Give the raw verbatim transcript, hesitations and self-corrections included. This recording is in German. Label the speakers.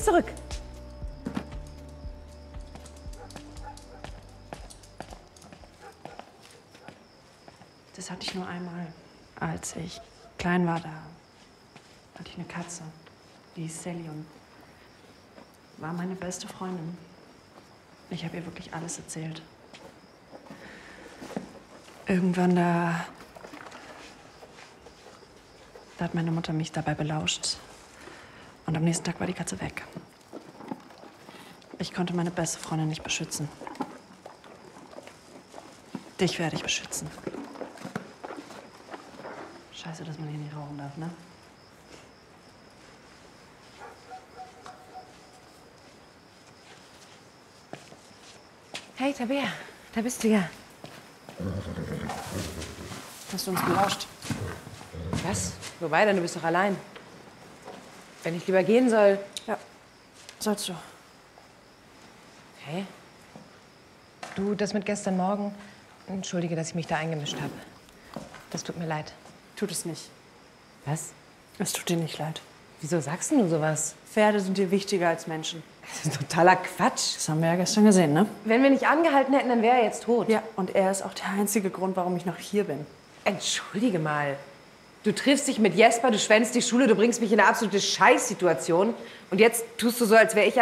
Speaker 1: ist zurück.
Speaker 2: Das hatte ich nur einmal. Als ich klein war, da hatte ich eine Katze. Die hieß Sally und war meine beste Freundin. Ich habe ihr wirklich alles erzählt. Irgendwann da, da hat meine Mutter mich dabei belauscht. Und am nächsten Tag war die Katze weg. Ich konnte meine beste Freundin nicht beschützen. Dich werde ich beschützen. Scheiße, dass man hier nicht rauchen darf, ne?
Speaker 1: Hey, Tabea, da bist du ja.
Speaker 2: Hast du uns belauscht?
Speaker 1: Was? Wobei denn? Du bist doch allein. Wenn ich lieber gehen soll.
Speaker 2: Ja, sollst du.
Speaker 1: Hey? Du, das mit gestern Morgen. Entschuldige, dass ich mich da eingemischt habe. Das tut mir leid.
Speaker 2: Tut es nicht.
Speaker 1: Was?
Speaker 2: Es tut dir nicht leid.
Speaker 1: Wieso sagst du sowas?
Speaker 2: Pferde sind dir wichtiger als Menschen.
Speaker 1: Das ist totaler Quatsch.
Speaker 2: Das haben wir ja gestern gesehen, ne?
Speaker 1: Wenn wir nicht angehalten hätten, dann wäre er jetzt tot.
Speaker 2: Ja, und er ist auch der einzige Grund, warum ich noch hier bin.
Speaker 1: Entschuldige mal. Du triffst dich mit Jesper, du schwänzt die Schule, du bringst mich in eine absolute Scheißsituation. Und jetzt tust du so, als wäre ich